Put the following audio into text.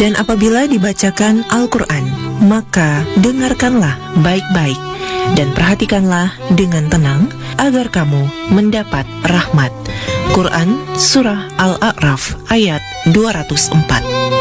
Dan apabila dibacakan Al-Quran, maka dengarkanlah baik-baik dan perhatikanlah dengan tenang agar kamu mendapat rahmat. Quran Surah Al-A'raf ayat 204.